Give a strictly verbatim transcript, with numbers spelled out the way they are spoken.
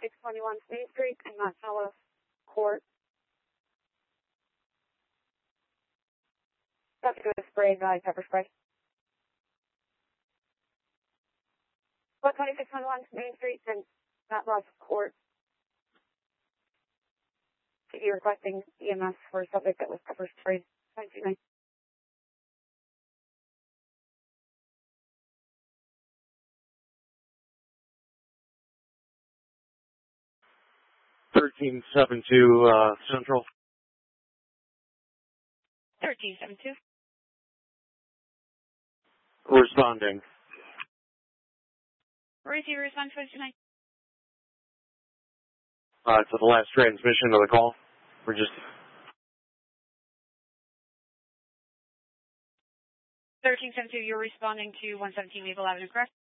twenty-six twenty-one Main Street in Marcellus Court. That's good spray by pepper spray. What twenty-six twenty-one Main Street in Marcellus Court. City requesting E M S for a subject that was pepper sprayed. nine two nine. thirteen seven two uh, Central. thirteen seven two. Responding. Receiver response twenty two nine. Uh, to the last transmission of the call. We're just... thirteen seven two, you're responding to one seventeen Maple Avenue, correct?